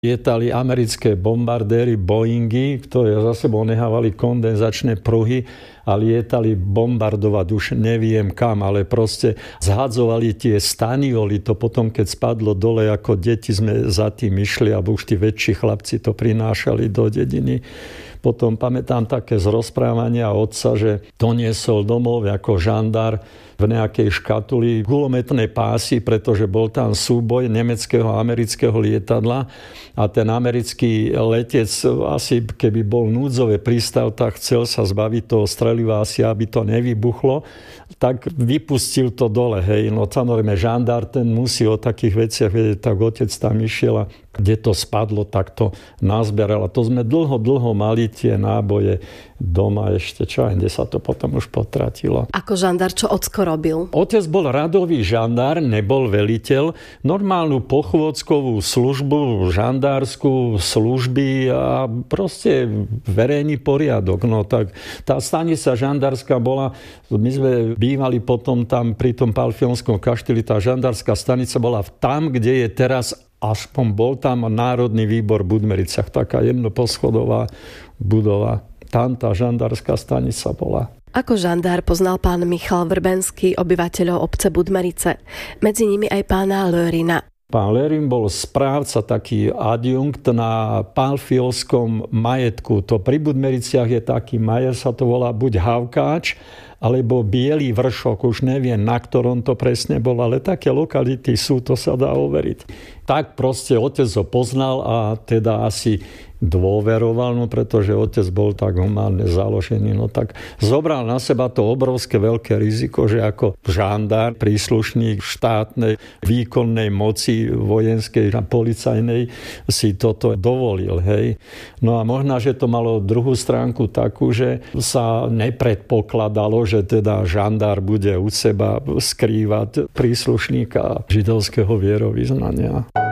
Lietali americké bombardéry Boeingy, ktoré za sebou nehávali kondenzačné pruhy a lietali bombardovať už neviem kam, ale proste zhadzovali tie stanioly. To potom, keď spadlo dole, ako deti sme za tým išli, alebo už tí väčší chlapci to prinášali do dediny. Potom pamätám také z rozprávania otca, že doniesol domov ako žandár v nejakej škatuli gulometné pásy, pretože bol tam súboj nemeckého a amerického lietadla a ten americký letec asi keby bol núdzové prístav, tak chcel sa zbaviť toho streliva asi, aby to nevybuchlo, tak vypustil to dole. Hej. No samozrejme, žandár ten musí o takých veciach vedieť, tak otec tam išiel a kde to spadlo, tak to nazberal. A to sme dlho mali tie náboje doma ešte, čo aj, kde sa to potom už potratilo. Ako žandár, čo ocko robil? Otec bol radový žandár, nebol veliteľ. Normálnu pochôdzkovú službu, žandárskú služby a proste verejný poriadok. No tak tá stanica žandárska bola, my sme bývali potom tam pri tom Palfionskom kašteli, tá žandárska stanica bola tam, kde je teraz, aspoň bol tam Národný výbor v Budmericiach, taká jednoposchodová budova. Tam tá žandárska stanica bola. Ako žandár poznal pán Michal Vrbenský obyvateľov obce Budmerice, medzi nimi aj pána Lörina. Pán Lörin bol správca, taký adjunkt na Palfiovskom majetku. To pri Budmericiach je taký majer, sa to volá buď Havkáč, alebo Bielý vršok, už neviem, na ktorom to presne bol, ale také lokality sú, to sa dá overiť. Tak proste otec ho poznal a teda asi dôveroval, no pretože otec bol tak humánne založený, no tak zobral na seba to obrovské veľké riziko, že ako žandár, príslušník štátnej výkonnej moci vojenskej a policajnej si toto dovolil, hej. No a možno, že to malo druhú stránku takú, že sa nepredpokladalo, že teda žandár bude u seba skrývať príslušníka židovského vierovyznania.